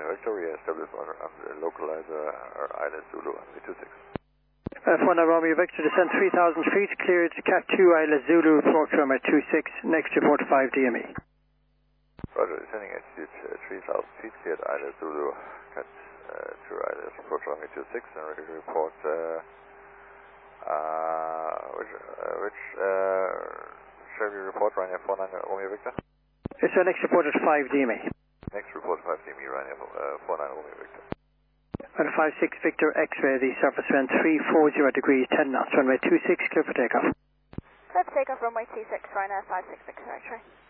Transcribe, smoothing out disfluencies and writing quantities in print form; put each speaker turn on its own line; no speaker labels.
Victor, we established on the localizer Island Zulu on the 26.
49 Romeo Victor, descend 3,000 feet, cleared Cat 2 Isla Zulu, approach runway 26, next report 5 DME.
Roger, descending altitude 3,000 feet, cleared Isla Zulu, Cat 2 Isla, approach runway 26, and ready to report, which shall we report, Ryanair 49 Romeo Victor?
It's our next report at 5 DME.
Next report 5 DME, Ryanair 49 Romeo Victor.
And 56 Victor X-ray, the surface wind 340 degrees, 10 knots, runway 26, clear for takeoff.
Clear for takeoff, runway 26, Ryanair 56 Victor X-ray.